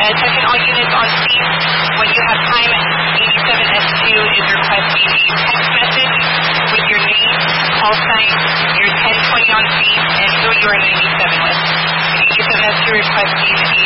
Attention all units on scene. When you have time, 87S2 is requesting a text message with your name, call sign, your 1020 on scene, and who you are 97 with. 87S2 requesting a